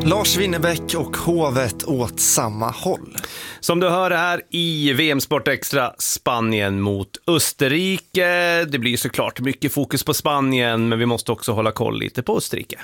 Lars Winnerbäck och hovet åt samma håll. Som du hör här i VM Sport Extra, Spanien mot Österrike. Det blir såklart mycket fokus på Spanien, men vi måste också hålla koll lite på Österrike.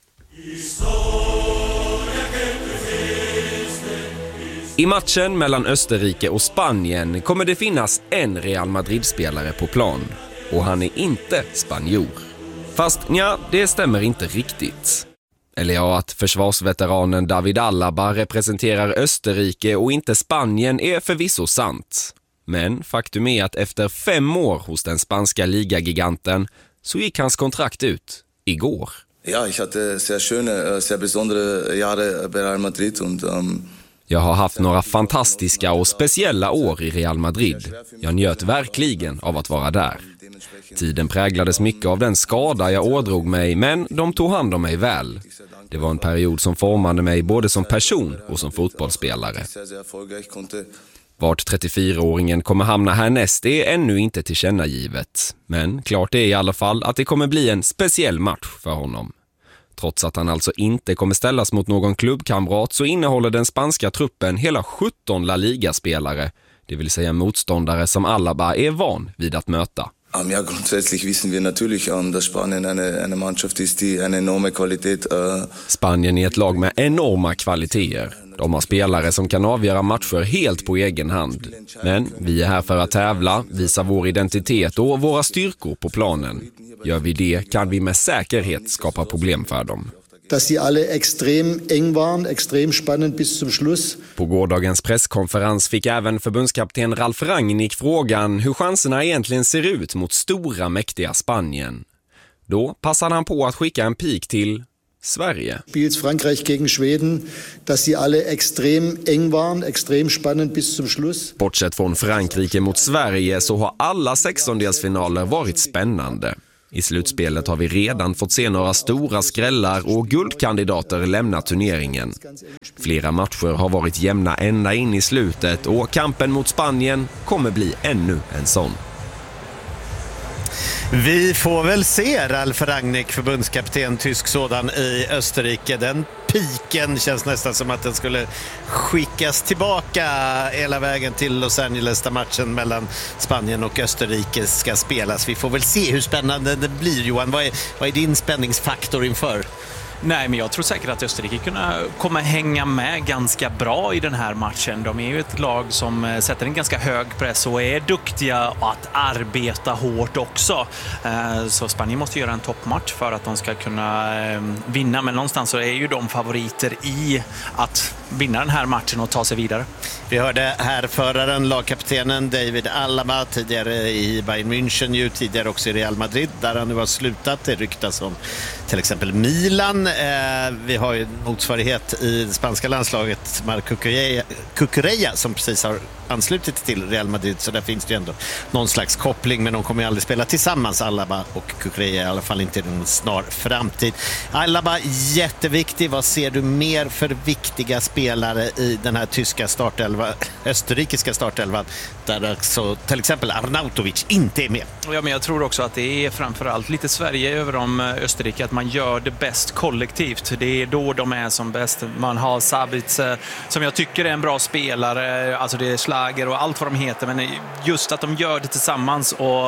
I matchen mellan Österrike och Spanien kommer det finnas en Real Madrid-spelare på plan. Och han är inte spanjor. Fast ja, det stämmer inte riktigt. Eller ja, att försvarsveteranen David Alaba representerar Österrike och inte Spanien är förvisso sant. Men faktum är att efter 5 år hos den spanska ligagiganten så gick hans kontrakt ut igår. Ja, ich hatte sehr schöne, sehr besondere Jahre bei Real Madrid und jag har haft några fantastiska och speciella år i Real Madrid. Jag njöt verkligen av att vara där. Tiden präglades mycket av den skada jag ådrog mig, men de tog hand om mig väl. Det var en period som formade mig både som person och som fotbollsspelare. Vart 34-åringen kommer hamna härnäst är ännu inte tillkännagivet. Men klart är i alla fall att det kommer bli en speciell match för honom. Trots att han alltså inte kommer ställas mot någon klubbkamrat så innehåller den spanska truppen hela 17 La Liga-spelare, det vill säga motståndare som Alaba är van vid att möta. Ja, grundsätzlich wissen wir natürlich, dass Spanien eine Mannschaft ist, die eine enorme Qualität. Spanien är ett lag med enorma kvaliteter. De har spelare som kan avgöra matcher helt på egen hand. Men vi är här för att tävla, visa vår identitet och våra styrkor på planen. Gör vi det kan vi med säkerhet skapa problem för dem. Dass sie alle extrem eng waren, extrem spannend bis zum Schluss. På gårdagens presskonferens fick även förbundskapten Ralf Rangnick frågan hur chanserna egentligen ser ut mot stora mäktiga Spanien. Då passade han på att skicka en pik till Sverige. Spiels Frankreich gegen Schweden, dass sie alle extrem eng waren, extrem spannend bis zum Schluss. Bortsett från Frankrike mot Sverige så har alla 16-delsfinaler varit spännande. I slutspelet har vi redan fått se några stora skrällar och guldkandidater lämna turneringen. Flera matcher har varit jämna ända in i slutet och kampen mot Spanien kommer bli ännu en sån. Vi får väl se Ralf Rangnick, förbundskapten, tysk sådan, i Österrike. Den piken känns nästan som att den skulle skickas tillbaka hela vägen till Los Angeles där matchen mellan Spanien och Österrike ska spelas. Vi får väl se hur spännande det blir, Johan. Vad är din spänningsfaktor inför? Nej, men jag tror säkert att Österrike kommer hänga med ganska bra i den här matchen. De är ju ett lag som sätter en ganska hög press och är duktiga att arbeta hårt också. Så Spanien måste göra en toppmatch för att de ska kunna vinna. Men någonstans så är ju de favoriter i att vinna den här matchen och ta sig vidare. Vi hörde här föraren, lagkaptenen David Alaba, tidigare i Bayern München, ju tidigare också i Real Madrid, där han nu har slutat. Det ryktas om till exempel Milan. Vi har ju motsvarighet i det spanska landslaget, Marc Cucurella, som precis har anslutit till Real Madrid, så där finns det ju ändå någon slags koppling, men de kommer ju aldrig spela tillsammans, Alaba och Cucurella, i alla fall inte i en snar framtid. Alaba, jätteviktig. Vad ser du mer för viktiga spelare i den här tyska österrikiska startelvan, där alltså till exempel Arnautovic inte är med? Ja, men jag tror också att det är framförallt lite Sverige över om Österrike, att man gör det bäst kollektivt. Det är då de är som bäst. Man har Sabitzer, som jag tycker är en bra spelare, alltså det är Schlager och allt vad de heter, men just att de gör det tillsammans, och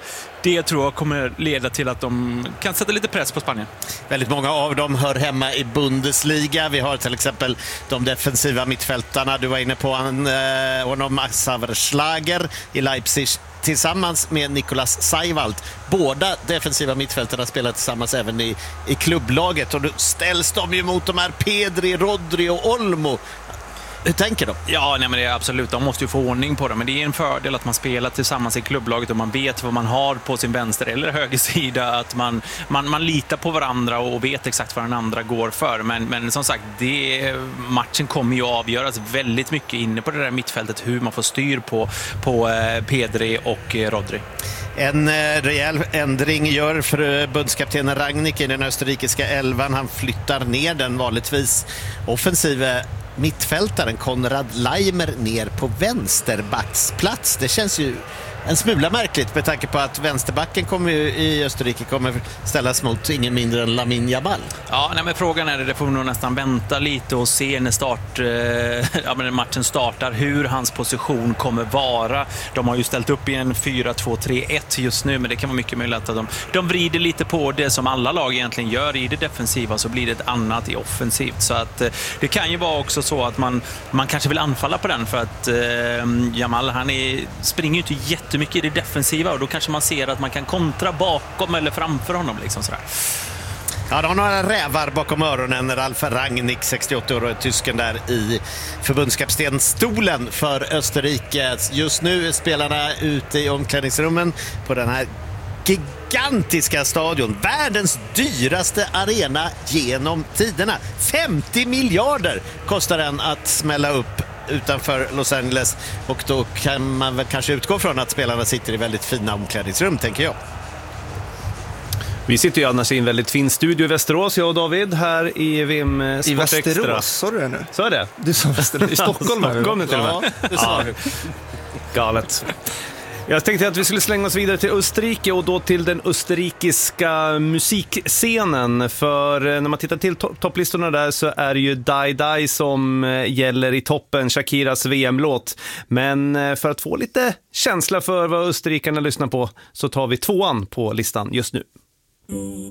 det tror jag kommer leda till att de kan sätta lite press på Spanien. Väldigt många av dem hör hemma i Bundesliga. Vi har till exempel de defensiva mittfältarna. Du var inne på honom, Xaver Schlager i Leipzig, tillsammans med Nicolas Seiwald. Båda defensiva mittfältarna spelar tillsammans även i klubblaget, och då ställs de ju mot de här Pedri, Rodri och Olmo. Hur tänker de? Ja, nej, men det är absolut. De måste ju få ordning på det. Men det är en fördel att man spelar tillsammans i klubblaget och man vet vad man har på sin vänster eller höger sida. Att man litar på varandra och vet exakt vad den andra går för. Men som sagt, matchen kommer ju avgöras väldigt mycket inne på det där mittfältet. Hur man får styr på Pedri och Rodri. En rejäl ändring gör förbundskapten Rangnick i den österrikiska elvan. Han flyttar ner den vanligtvis offensiva mittfältaren Konrad Laimer ner på vänsterbacksplats. Det känns ju en smula märkligt med tanke på att vänsterbacken i Österrike kommer ställas mot ingen mindre än Lamine Yamal. Ja, nej, men frågan är det får vi nog nästan vänta lite och se när matchen startar hur hans position kommer vara. De har ju ställt upp i en 4-2-3-1 just nu, men det kan vara mycket möjligt att de vrider lite på det som alla lag egentligen gör i det defensiva, så blir det ett annat i offensivt. Så att det kan ju vara också så att man kanske vill anfalla på den, för att Yamal springer ju inte jättemycket i det defensiva, och då kanske man ser att man kan kontra bakom eller framför honom liksom sådär. Ja, de har några rävar bakom öronen. Ralf Rangnick, 68 år, och tysken där i förbundskaptenstolen för Österrike. Just nu är spelarna ute i omklädningsrummen på den här gigantiska stadion. Världens dyraste arena genom tiderna. 50 miljarder kostar den att smälla upp utanför Los Angeles, och då kan man väl kanske utgå från att spelarna sitter i väldigt fina omklädningsrum, tänker jag. Vi sitter ju annars i en väldigt fin studio i Västerås, jag och David, här i VM Sport I Västerås, Extra. sa du det nu? Så är det. Du sa Västerås. I Stockholm, Stockholm nu till och med. Ja, det sa du. Galet. Jag tänkte att vi skulle slänga oss vidare till Österrike, och då till den österrikiska musikscenen. För när man tittar till topplistorna där så är det ju Die Die som gäller i toppen, Shakiras VM-låt. Men för att få lite känsla för vad österrikarna lyssnar på så tar vi 2:an på listan just nu.